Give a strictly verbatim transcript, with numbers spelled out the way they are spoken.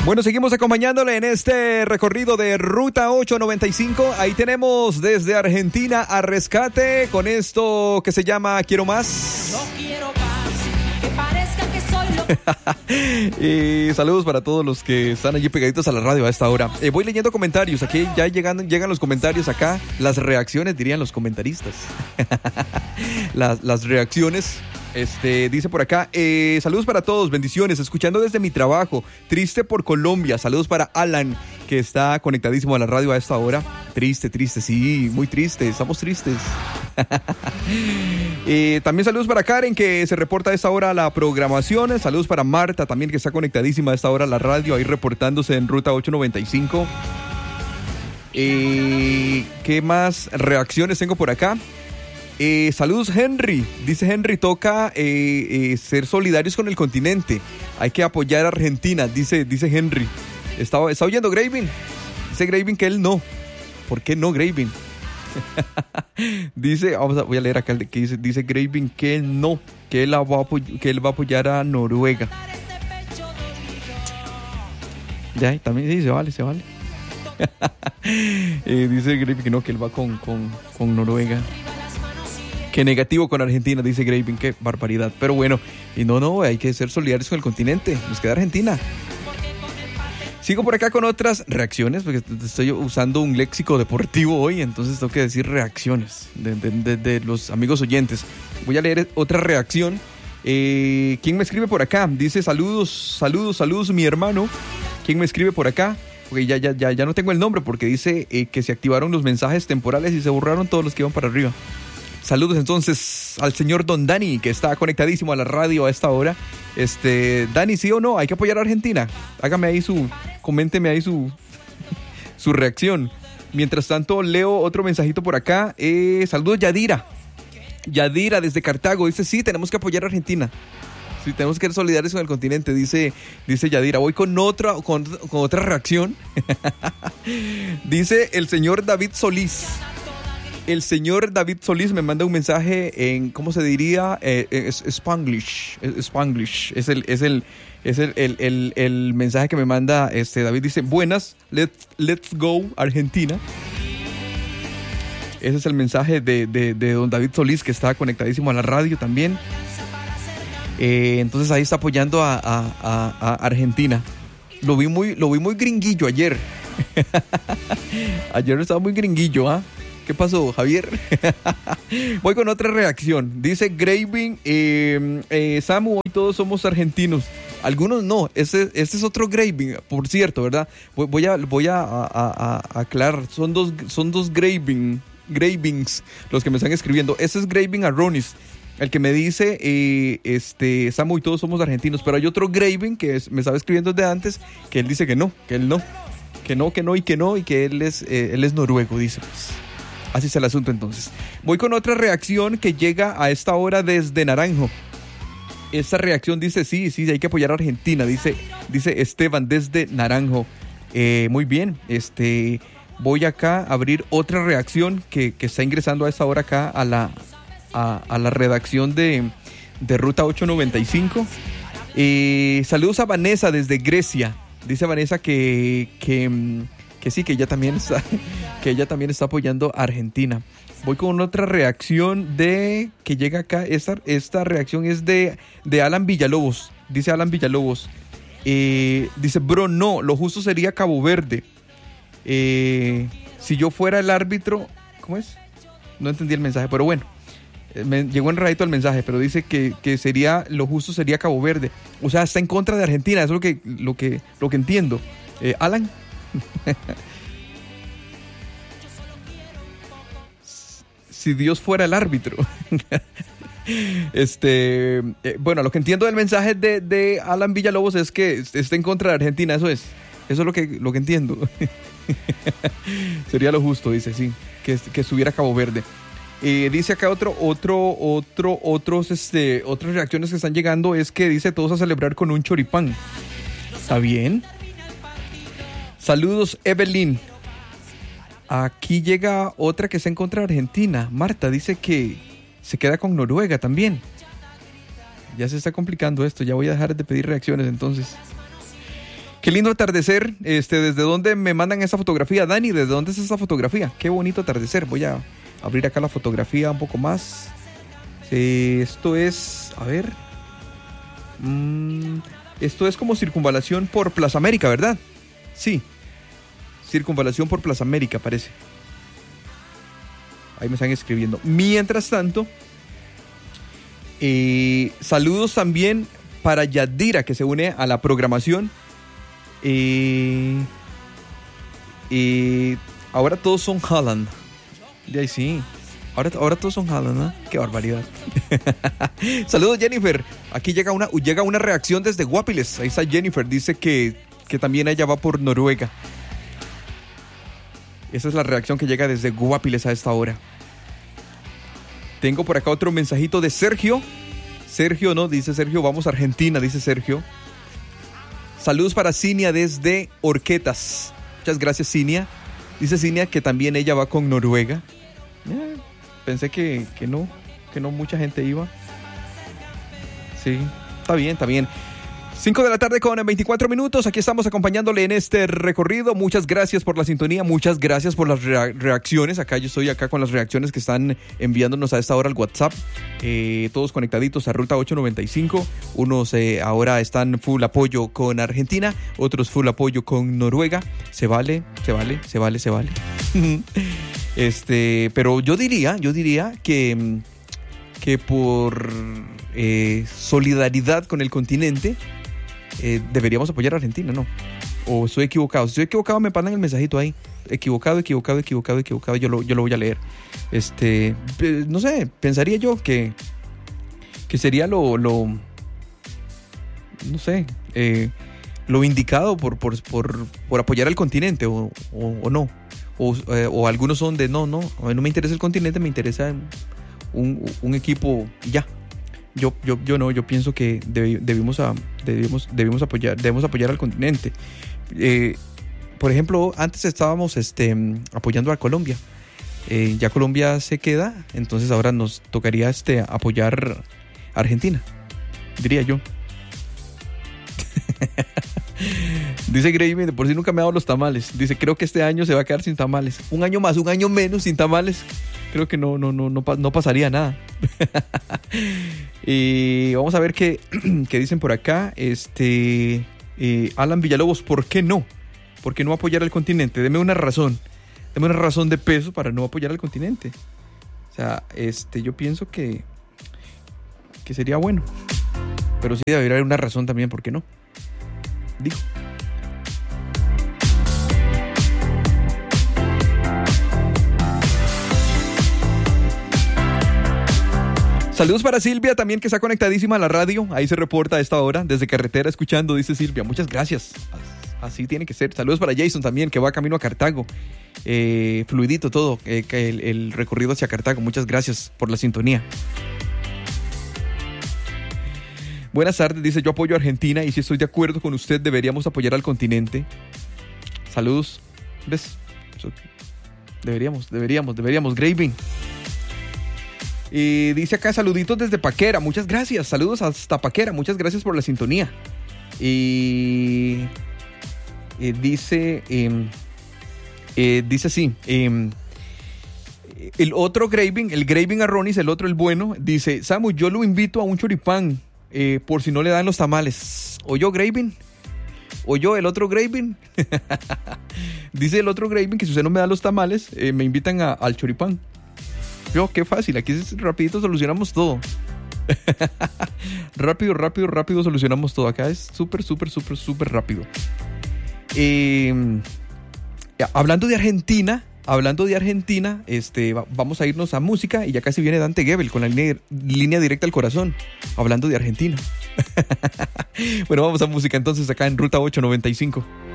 Bueno, seguimos acompañándole en este recorrido de Ruta ocho noventa y cinco. Ahí tenemos desde Argentina a Rescate con esto que se llama Quiero Más. No quiero más, que parezca que soy lo... Y saludos para todos los que están allí pegaditos a la radio a esta hora. Eh, voy leyendo comentarios. Aquí ya llegan, llegan los comentarios acá. Las reacciones, dirían los comentaristas. las, las reacciones. Este, dice por acá, eh, saludos para todos, bendiciones, escuchando desde mi trabajo, triste por Colombia, saludos para Alan, que está conectadísimo a la radio a esta hora, triste, triste, sí, muy triste, estamos tristes. eh, también saludos para Karen, que se reporta a esta hora a la programación, saludos para Marta, también que está conectadísima a esta hora a la radio, ahí reportándose en Ruta ocho noventa y cinco. Eh, ¿Qué más reacciones tengo por acá? Eh, saludos Henry, dice Henry, toca eh, eh, ser solidarios con el continente, hay que apoyar a Argentina, dice, dice Henry. ¿Está, está oyendo Graving? Dice Graving que él no. ¿Por qué no, Graving? dice, vamos a, voy a leer acá el de que dice, dice Graving que él no, que él, va a apoy- que él va a apoyar a Noruega. Ya, también sí, se vale, se vale. eh, dice Graving que no, que él va con, con, con Noruega. Qué negativo con Argentina, dice Graving, qué barbaridad. Pero bueno, y no, no, hay que ser solidarios con el continente. Nos queda Argentina. Sigo por acá con otras reacciones, porque estoy usando un léxico deportivo hoy, entonces tengo que decir reacciones de, de, de, de los amigos oyentes. Voy a leer otra reacción. Eh, ¿Quién me escribe por acá? Dice saludos, saludos, saludos, mi hermano. ¿Quién me escribe por acá? Porque ya, ya, ya, ya no tengo el nombre, porque dice eh, que se activaron los mensajes temporales y se borraron todos los que iban para arriba. Saludos entonces al señor Don Dani, que está conectadísimo a la radio a esta hora. Este, Dani, ¿sí o no? Hay que apoyar a Argentina. Hágame ahí su, coménteme ahí su, su reacción. Mientras tanto, leo otro mensajito por acá. Eh, saludos Yadira. Yadira desde Cartago. Dice, sí, tenemos que apoyar a Argentina. Sí, tenemos que ser solidarios con el continente, dice, dice Yadira. Voy con otra, con, con otra reacción. Dice el señor David Solís. El señor David Solís me manda un mensaje en, ¿cómo se diría? Eh, es, Spanglish. Es, Spanglish. Es el, es el, es el, el, el, el mensaje que me manda este David. Dice, buenas, let's, let's go Argentina. Ese es el mensaje de, de, de don David Solís, que está conectadísimo a la radio también. Eh, entonces ahí está apoyando a, a, a, a Argentina. Lo vi muy, lo vi muy gringuillo ayer. Ayer estaba muy gringuillo, ¿ah? ¿eh? ¿Qué pasó, Javier? Voy con otra reacción. Dice Graving, eh, eh, Samu, hoy todos somos argentinos. Algunos no, este, este es otro Graving, por cierto, ¿verdad? Voy, voy a, voy a, a, a, a aclarar, son dos, son dos Graving, Gravings los que me están escribiendo. Ese es Graving Aronis, el que me dice, eh, este, Samu y todos somos argentinos. Pero hay otro Graving que es, me estaba escribiendo desde antes, que él dice que no, que él no, que no, que no y que no, y que él es, eh, él es noruego, dice pues. Así es el asunto entonces. Voy con otra reacción que llega a esta hora desde Naranjo. Esta reacción dice, sí, sí, hay que apoyar a Argentina, dice, dice Esteban desde Naranjo. Eh, muy bien, este, voy acá a abrir otra reacción que, que está ingresando a esta hora acá a la, a, a la redacción de, de Ruta ocho noventa y cinco. Eh, saludos a Vanessa desde Grecia. Dice Vanessa que... que que sí, que ella también está, que ella también está apoyando a Argentina. Voy con otra reacción de que llega acá. Esta, esta reacción es de, de Alan Villalobos. Dice Alan Villalobos. Eh, dice, bro, no, lo justo sería Cabo Verde. Eh, si yo fuera el árbitro, ¿cómo es? No entendí el mensaje, pero bueno. Me llegó enredadito el mensaje, pero dice que, que sería, lo justo sería Cabo Verde. O sea, está en contra de Argentina, eso es lo que, lo que, lo que entiendo. Eh, Alan. Si Dios fuera el árbitro. Este, eh, bueno, lo que entiendo del mensaje de, de Alan Villalobos es que está en contra de Argentina, eso es. Eso es lo que, lo que entiendo. Sería lo justo, dice, sí, que, que estuviera Cabo Verde. Eh, dice acá otro, otro, otro, otros, este, otras reacciones que están llegando es que dice todos a celebrar con un choripán. ¿Está bien? Saludos, Evelyn. Aquí llega otra que está en contra de Argentina. Marta dice que se queda con Noruega también. Ya se está complicando esto. Ya voy a dejar de pedir reacciones entonces. Qué lindo atardecer. Este, ¿desde dónde me mandan esa fotografía? Dani, ¿desde dónde es esa fotografía? Qué bonito atardecer. Voy a abrir acá la fotografía un poco más. Sí, esto es, a ver. Mm, esto es como circunvalación por Plaza América, ¿verdad? Sí. Circunvalación por Plaza América, parece. Ahí me están escribiendo. Mientras tanto, eh, saludos también para Yadira, que se une a la programación. Eh, eh, ahora todos son Haaland. De ahí sí. Ahora, ahora todos son Haaland, ¿no? Qué barbaridad. Saludos, Jennifer. Aquí llega una, llega una reacción desde Guapiles. Ahí está Jennifer. Dice que, que también ella va por Noruega. Esa es la reacción que llega desde Guapiles a esta hora. Tengo por acá otro mensajito de Sergio. Sergio, ¿no? Dice Sergio, vamos a Argentina, dice Sergio. Saludos para Cinia desde Orquetas. Muchas gracias, Cinia. Dice Cinia que también ella va con Noruega. Eh, pensé que, que no, que no mucha gente iba. Sí, está bien, está bien. cinco de la tarde con veinticuatro minutos. Aquí estamos acompañándole en este recorrido. Muchas gracias por la sintonía. Muchas gracias por las rea- reacciones. Acá yo estoy acá con las reacciones que están enviándonos a esta hora al WhatsApp. Eh, todos conectaditos a Ruta ocho noventa y cinco. Unos eh, ahora están full apoyo con Argentina. Otros full apoyo con Noruega. Se vale, se vale, se vale, se vale. este, pero yo diría, yo diría que, que por eh, solidaridad con el continente, Eh, deberíamos apoyar a Argentina, ¿no? O estoy equivocado. Si estoy equivocado, me mandan el mensajito ahí. Equivocado, equivocado, equivocado, equivocado. Yo lo, yo lo voy a leer. Este, eh, no sé, pensaría yo que, que sería lo, lo no sé, eh, lo indicado por, por, por, por apoyar al continente, o, o, o no. O, eh, o algunos son de no, no, a mí no me interesa el continente, me interesa un, un equipo y ya. Yo, yo, yo no, yo pienso que deb, debimos, a, debimos, debimos apoyar, debemos apoyar al continente. Eh, por ejemplo, antes estábamos este, apoyando a Colombia. Eh, ya Colombia se queda, entonces ahora nos tocaría este, apoyar a Argentina, diría yo. Dice Gravy, de por sí nunca me ha dado los tamales. Dice, creo que este año se va a quedar sin tamales. Un año más, un año menos sin tamales. Creo que no, no, no, no, no pasaría nada. Y vamos a ver qué, qué dicen por acá. Este eh, Alan Villalobos, ¿por qué no? ¿Por qué no apoyar al continente? Deme una razón. Deme una razón de peso para no apoyar al continente. O sea, este, yo pienso que, que sería bueno. Pero sí debe haber una razón también, ¿por qué no? Digo. Saludos para Silvia también, que está conectadísima a la radio. Ahí se reporta a esta hora, desde carretera escuchando, dice Silvia. Muchas gracias. Así tiene que ser. Saludos para Jason también, que va camino a Cartago. Eh, fluidito todo, eh, el, el recorrido hacia Cartago. Muchas gracias por la sintonía. Buenas tardes, dice, yo apoyo a Argentina y si estoy de acuerdo con usted, deberíamos apoyar al continente. Saludos. ¿Ves? Deberíamos, deberíamos, deberíamos. Graving. Y dice acá, saluditos desde Paquera, muchas gracias, saludos hasta Paquera, muchas gracias por la sintonía. Y eh, dice, eh, eh, dice así, eh, el otro Graving, el Graving Arronis, el otro, el bueno, dice, Samu, yo lo invito a un choripán, eh, por si no le dan los tamales. ¿O yo, Graving? ¿O yo, el otro Graving? Dice el otro Graving que si usted no me da los tamales, eh, me invitan a, al choripán. Yo, qué fácil, aquí rapidito solucionamos todo. rápido, rápido, rápido solucionamos todo. Acá es súper, súper, súper, súper rápido. Eh, hablando de Argentina, hablando de Argentina, este, va, vamos a irnos a música y ya casi viene Dante Gebel con la línea, línea directa al corazón. Hablando de Argentina. Bueno, vamos a música entonces acá en Ruta ocho noventa y cinco.